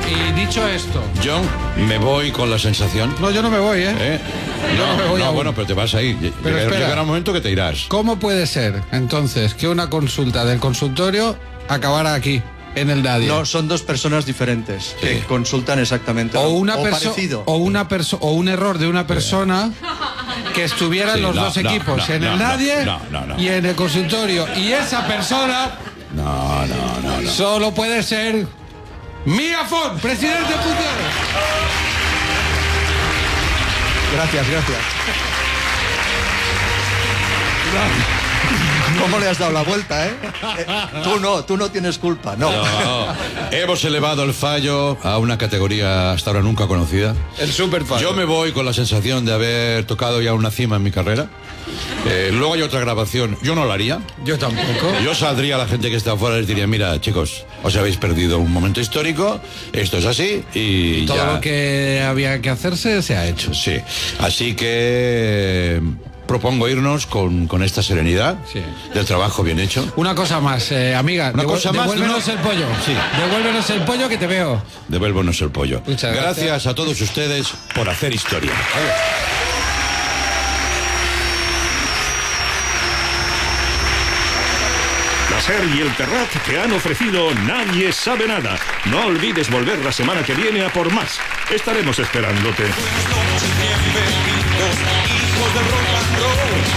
y dicho esto... Yo me voy con la sensación... No, yo no me voy, ¿eh? Yo no me voy aún. bueno, pero te vas a ir. Pero Llegará un momento que te irás. ¿Cómo puede ser, entonces, que una consulta del consultorio acabara aquí, en el Nadie? No, son dos personas diferentes que consultan exactamente parecido. O un error de una persona que estuviera en los dos equipos, en el Nadie y en el consultorio. Y esa persona... No. Solo puede ser Mía Font, presidente en funciones. Gracias. ¿Cómo le has dado la vuelta, Tú no tienes culpa, no. Hemos elevado el fallo a una categoría hasta ahora nunca conocida. El superfallo. Yo me voy con la sensación de haber tocado ya una cima en mi carrera. Luego hay otra grabación. Yo no la haría. Yo tampoco. Yo saldría a la gente que está afuera y les diría, mira, chicos, os habéis perdido un momento histórico, esto es así y todo ya... lo que había que hacerse se ha hecho. Sí, así que... propongo irnos con esta serenidad del trabajo bien hecho. Una cosa más, amiga. Devuélvenos el pollo. Sí. Devuélvenos el pollo que te veo. Devuélvenos el pollo. Muchas gracias a todos ustedes por hacer historia. La SER y el Terrat te han ofrecido Nadie sabe nada. No olvides volver la semana que viene a por más. Estaremos esperándote.